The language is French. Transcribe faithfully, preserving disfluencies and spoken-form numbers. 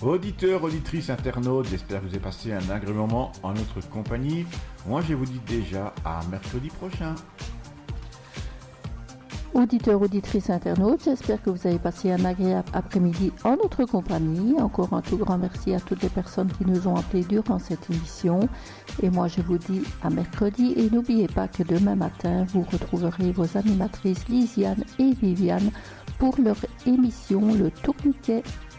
Auditeurs, auditrices, internautes, j'espère que vous avez passé un agréable moment en notre compagnie. Moi, je vous dis déjà à mercredi prochain. Auditeurs, auditrices, internautes, j'espère que vous avez passé un agréable après-midi en notre compagnie. Encore un tout grand merci à toutes les personnes qui nous ont appelés durant cette émission. Et moi, je vous dis à mercredi. Et n'oubliez pas que demain matin, vous retrouverez vos animatrices Lisiane et Viviane pour leur émission Le Tourniquet.